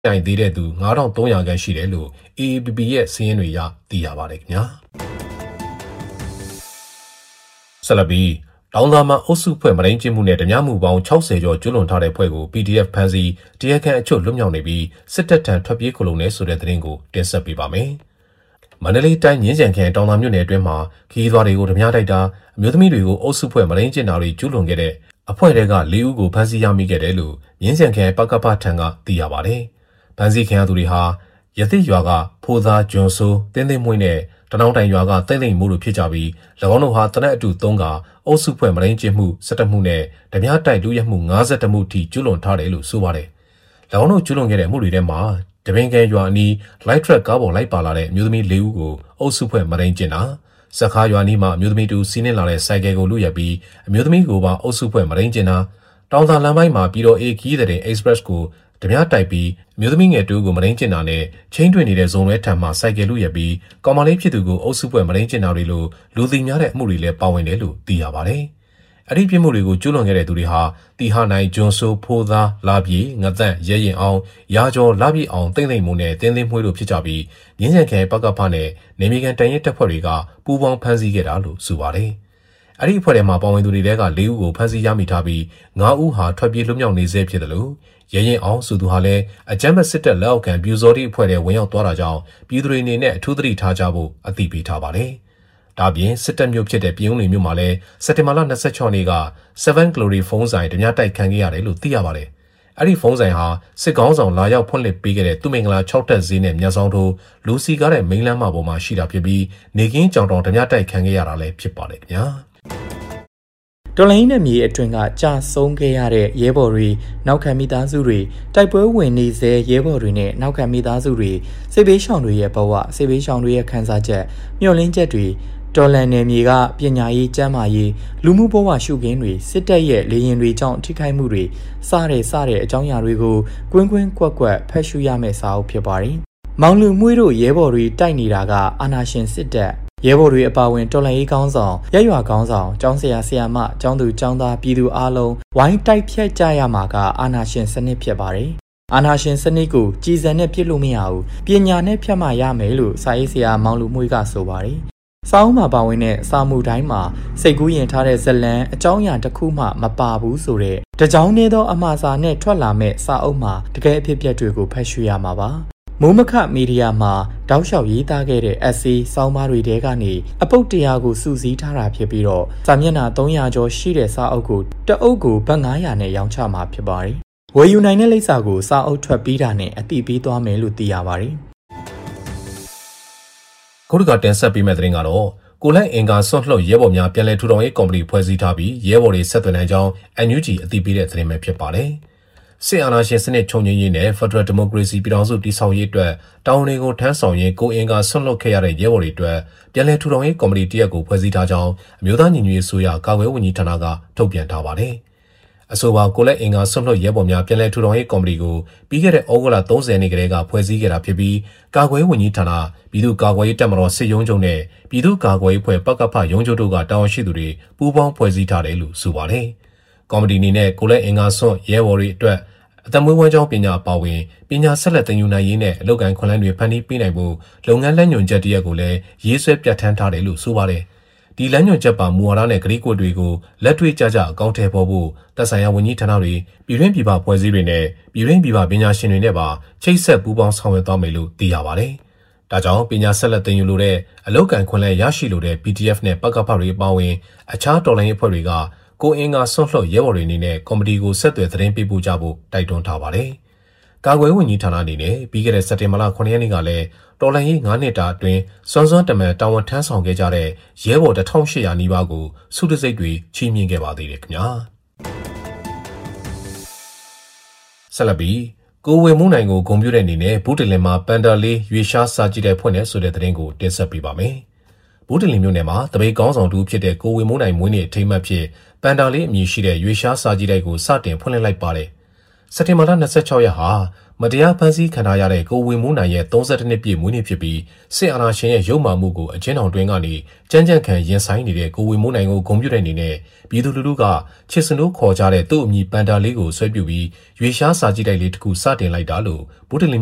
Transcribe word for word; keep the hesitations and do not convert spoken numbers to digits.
တိုင်သေးတဲ့သူငါးထောင်သုံးရာခန့်ရှိတယ်လို့ A A P P ရဲ့စာရင်းတွေအရသိရပါတယ်ခင်ဗျာဆက်လက်ပြီးတောင်သာမှာအုပ်စုဖွဲ့မရင်းကျင်းမှုနဲ့ဓမြမှုပေါင်း၆၀ကျော်ကျွလွန်ထားတဲ့ဖွဲ့ကို P D F ဖမ်းဆီးတရားခံအချို့လွတ်မြောက်နေပြီးစစ်တပ်ထံထွက်ပြေးခိုလုံနေဆိုတဲ့သတင်းကိုတင်ဆက်ပေးပါမယ်။မန္တလေးတိုင်းငင်းကြံခရိုင်တောင်သာမြို့နယ်အတွင်းမှာခီးသွားတွေကိုဓမြတိုက်တာအမျိုးသမီးတွေကိုအုပ်စုဖွဲ့မရင်းကျင်းတာတွေကျွလွန်ခဲ့တဲ့အဖွဲ့တွေကလေးဦးကိုဖမ်းဆီးရမိခဲ့တယ်လို့ငင်းကြံခရိုင်ပကပထံကသိရပါတယ်။ဖမ်းဆီးခံရသူတွေဟာရသစ်ရွာကဖိုးသားကျွန်းစိုးတင်းသိမ့်မွေးနဲ့တနောင်းတိုင်ရွာကတိတ်လိမ်မှုတို့ဖြစ်ကြပြီး၎င်းတို့ဟာတနက်အတူသုံးကအုပ်စုဖွဲ့မရင်းကျင်းမှု၁၁မှုနဲ့ဓမြတိုက်လူရဲမှု၅၁မှုထိကျွလွန်ထားတယ်လို့ဆိုပါတယ်။၎င်းတို့ကျွလွန်ခဲ့တဲ့မှုတွေထဲမှာတပင်ကဲရွာအနီးလိုက်ထရက်ကားပေါ်လိုက်ပါလာတဲ့အမျိုးသမီး၄ဦးကိုအုပ်စုဖွဲ့မရင်းကျင်းတာစခါရွာနီးမှာအမျိုးသမီးတူစီးနှင်းလာတဲ့ဆိုင်ကယ်ကိုလူရက်ပြီးအမျိုးသမီးကိုပါအုပ်စုဖွဲ့မရင်းကျင်းတာတောင်သာလမ်းပိုင်းမှာပြည်တော် A ခီးတဲ့ Express ကိုဓမြတိုက်ပြီးအမျိုးသမီးငယ်တူကိုမရင်းကျင်တာနဲ့ချင်းတွင်နေတဲ့ဇုံရဲထံမှစိုက်ကယ်လူရက်ပြီးကောင်မလေးဖြစ်သူကိုအုပ်စုပွဲမရင်းကျင်တာတွေလိုလူသိများတဲ့အမှုတွေလည်းပါဝင်တယ်လို့သိရပါတယ်။အဲ့ဒီပြစ်မှုတွေကိုကျူးလွန်ခဲ့တဲ့သူတွေဟာတီဟာနိုင်ကျွန်းစိုးဖိုးသားလာပြေငသန့်ရဲရင်အောင်ရာကျော်လာပြေအောင်တိမ့်သိမ့်မှုနဲ့တင်းသိမ့်မွှေးတို့ဖြစ်ကြပြီးငင်းစံခဲပကဖနဲ့နေမီကန်တန်ရဲတပ်ဖွဲ့တွေကပူးပေါင်းဖမ်းဆီးခဲ့တာလို့ဆိုပါတယ်။အဲ့ဒီအဖွဲ့ထဲမှာပါဝင်သူတွေက၄ဦးကိုဖမ်းဆီးရမိထားပြီး၅ဦးဟာထွက်ပြေးလွတ်မြောက်နေဆဲဖြစ်တယ်လို့ရဲရင်အောင်ဆိုသူဟာလည်းအကြမ်းဖက်စစ်တပ်လက်အောက်ခံပြူစောတိအဖွဲ့တွေဝင်ရောက်သွားတာကြောင့်ပြည်သူတွေအနေနဲ့အထူးသတိထားကြဖို့အသိပေးထားပါတယ်။ဒါပြင်စစ်တပ်မျိုးဖြစ်တဲ့ပြည်ုံတွေမျိုးမှာလည်းစက်တင်ဘာလ၂၆ရက်နေ့က7 Glory ဖုန်းဆိုင်ဓမြတိုက်ခံခဲ့ရတယ်လို့သိရပါတယ်။အဲ့ဒီဖုန်းဆိုင်ဟာစစ်ကောင်းဆောင်လာရောက်ဖွင့်လှစ်ပေးခဲ့တဲ့သူမင်္ဂလာ၆တက်ဈေးနဲ့မြတ်ဆောင်ထိုးလူစီကားတဲ့မိန်းလမ်းမပေါ်မှာရှိတာဖြစ်ပြီးနေကင်းကြောင်တောင်ဓမြတိုက်ခံခဲ့ရတာလည်းဖြစ်ပါတယ်ခင်ဗျာ။တော်လိုင်းနဲ့မြေအတွင်းကကြာဆုံးခဲ့ရတဲ့ရဲဘော်တွေနောက်ခံမိသားစုတွေတိုက်ပွဲဝင်နေစေရဲဘော်တွေနဲ့နောက်ခံမိသားစုတွေစစ်ဘေးရှောင်တွေရဲ့ဘဝစစ်ဘေးရှောင်တွေရဲ့ခံစားချက်မျှော်လင့်ချက်တွေတော်လန်နယ်မြေကပညာရေးကျန်းမာရေးလူမှုဘဝရှုခင်းတွေစစ်တပ်ရဲ့လေရင်တွေကြောင့်ထိခိုက်မှုတွေစတဲ့စတဲ့အကြောင်းအရာတွေကိုကွင်းကွင်းကွက်ကွက်ဖတ်ရှုရမယ့်စာအုပ်ဖြစ်ပါတယ်။မောင်လူမွေးတို့ရဲဘော်တွေတိုက်နေတာကအာဏာရှင်စစ်တပ်ရဲဘော်တွေအပါအဝင်တော်လှန်ရေးကောင်းဆောင်ရက်ရွာကောင်းဆောင်ကျောင်းဆရာဆရာမကျောင်းသူကျောင်းသားပြည်သူအားလုံးဝိုင်းတိုက်ဖြတ်ကြရမှာကအာဏာရှင်စနစ်ဖြစ်ပါတယ်။အာဏာရှင်စနစ်ကိုကြည်စံနဲ့ပြစ်လို့မရဘူး။ပညာနဲ့ဖြတ်မှရမယ်လို့စာရေးဆရာမောင်လူမွေးကဆိုပါတယ်။စာအုပ်မှာပါဝင်တဲ့စာမှုတိုင်းမှာစိတ်ကူးရင်ထားတဲ့ဇလံအကြောင်းအရာတစ်ခုမှမပါဘူးဆိုတဲ့တကြောင်နေသောအမှားစာနဲ့ထွက်လာမဲ့စာအုပ်မှာတကယ်အဖြစ်အပျက်တွေကိုဖတ်ရှုရမှာပါ။မိုးမခမီဒီယာမှာတောက်လျှောက်ရေးသားခဲ့တဲ့ essay စောင်းပါးတွေထဲကနေအပုတ်တရားကိုစုစည်းထားတာဖြစ်ပြီးတော့စာမျက်နှာ၃ရာကျော်ရှိတဲ့စာအုပ်ကိုတအုပ်ကိုဘတ်၅ရာနဲ့ရောင်းချမှာဖြစ်ပါတယ်။ဝယ်ယူနိုင်တဲ့လိပ်စာကိုစာအုပ်ထွက်ပြီးတာနဲ့အတိပေးသွားမယ်လို့သိရပါတယ်။ခုတစ်ခါတင်ဆက်ပေးမယ့်သတင်းကတော့ကိုလိုက်အင်္ဂါဆွန့်လှုပ်ရဲဘော်များပြန်လည်ထူထောင်ရေးကော်မတီဖွဲ့စည်းထားပြီးရဲဘော်တွေဆက်သွယ်နိုင်ကြောင်း N U G အသိပေးတဲ့သတင်းပဲဖြစ်ပါတယ်။စစ်အာဏာရှင်စနစ်ချုပ်ငြိမ်းရေးနဲ့ Federal Democracy ပြည်ထောင်စုတည်ဆောက်ရေးအတွက်တောင်းတွေကိုထမ်းဆောင်ရင်းကိုအင်္ဂါဆွန့်လွတ်ခဲ့ရတဲ့ရဲဘော်တွေအတွက်ပြန်လည်ထူထောင်ရေးကော်မတီတရက်ကိုဖွဲ့စည်းထားကြောင်းအမျိုးသားညီညွတ်ရေးအစိုးရကာကွယ်ဝန်ကြီးဌာနကထုတ်ပြန်ထားပါတယ်။အဆိုပါကိုလက်အင်္ဂါဆွန့်လွတ်ရဲဘော်များပြန်လည်ထူထောင်ရေးကော်မတီကိုပြီးခဲ့တဲ့ဩဂုတ်လ၃၀ရက်နေ့ကတည်းကဖွဲ့စည်းခဲ့တာဖြစ်ပြီးကာကွယ်ဝန်ကြီးဌာနပြည်သူ့ကာကွယ်ရေးတပ်မတော်စစ်ရုံးချုပ်နဲ့ပြည်သူ့ကာကွယ်ရေးဖွဲ့ပကဖရုံးချုပ်တို့ကတာဝန်ရှိသူတွေပူးပေါင်းဖွဲ့စည်းထားတယ်လို့ဆိုပါတယ်။ကော်မတီအနေနဲ့ကိုလက်အင်္ဂါဆွန့်ရဲဘော်တွေအတွက်အသက်မွေးဝမ်းကြောင်းပညာပါဝင်ပညာဆက်လက်သင်ယူနိုင်ရေးနဲ့အလုပ်ကိုင်ခွင့်လန်းတွေဖန်တီးပေးနိုင်ဖို့လုပ်ငန်းလမ်းညွှန်ချက်တရက်ကိုလည်းရေးဆွဲပြဋ္ဌာန်းထားတယ်လို့ဆိုပါတယ်။ဒီလမ်းညွှန်ချက်ပါမူဝါဒနဲ့ကတိကဝတ်တွေကိုလက်တွေ့ကျကျအကောင့်ထဲပေါ်ဖို့သက်ဆိုင်ရာဝန်ကြီးဌာနတွေပြည်တွင်းပြည်ပဖွဲ့စည်းတွေနဲ့ပြည်တွင်းပြည်ပပညာရှင်တွေနဲ့ပါချိတ်ဆက်ပူးပေါင်းဆောင်ရွက်သွားမယ်လို့သိရပါတယ်။ဒါကြောင့်ပညာဆက်လက်သင်ယူလိုတဲ့အလုပ်ကိုင်ခွင့်လန်းရရှိလိုတဲ့ P T F နဲ့ပကဖတွေအပါအဝင်အခြားတော်လှန်ရေးအဖွဲ့တွေကကိုအင်္ဂါဆွန့်လွတ်ရဲဘော်တွေအနေနဲ့ကော်မတီကိုဆက်သွယ်သတင်းပေးပို့ကြဖို့တိုက်တွန်းထားပါတယ်။ကာကွယ်ဝန်ကြီးဌာနအနေနဲ့ပြီးခဲ့တဲ့စက်တင်ဘာလခုနှစ်ရက်နေ့ကလည်းတော်လှန်ရေး၅နှစ်တာအတွင်းစွမ်းစွမ်းတမန်တာဝန်ထမ်းဆောင်ခဲ့ကြတဲ့ရဲဘော်တစ်ထောင်ရှစ်ရာနီးပါးကိုစုတစိတ်တွေချီးမြှင့်ခဲ့ပါသေးတယ်ခင်ဗျာ။ဆက်လက်ပြီးကိုဝေမုန်းနိုင်ကိုဂုဏ်ပြုတဲ့အနေနဲ့ဘူးတလင်မှာပန်တာလေးရွေရှားစာကြည့်တဲ့ဖွင့်တဲ့ဆိုတဲ့သတင်းကိုတင်ဆက်ပေးပါမယ်။ဘူးတလင်မြို့နယ်မှာတပိတ်ကောင်းဆောင်တူဖြစ်တဲ့ကိုဝေမုန်းနိုင်မွေးနေ့အထိမ်းအမှတ်ဖြစ်ပန်တာလေးအမည်ရှိတဲ့ရွေရှားစာကြည့်တဲ့ကိုစတင်ဖွင့်လှစ်လိုက်ပါတယ်။စက်တင်ဘာလ၂၆ရက်ဟာမတရားဖမ်းဆီးခံထားရတဲ့ကိုဝေမိုးနိုင်ရဲ့သုံးဆယ့်တစ်နှစ်ပြည့်မွေးနေ့ဖြစ်ပြီးစစ်အာဏာရှင်ရဲ့ရုပ်မာမှုကိုအကျဉ်းထောင်တွင်းကနေကြမ်းကြမ်းခံရင်ဆိုင်နေတဲ့ကိုဝေမိုးနိုင်ကိုဂုဏ်ပြုတဲ့အနေနဲ့ပြည်သူလူထုကချစ်စနိုးခေါ်ကြတဲ့သူ့အမည်ပန်တာလေးကိုဆွဲပြုပြီးရွေရှားစာကြည့်တိုက်လေးတစ်ခုစတင်လိုက်တာလို့ဗုဒ္ဓလင်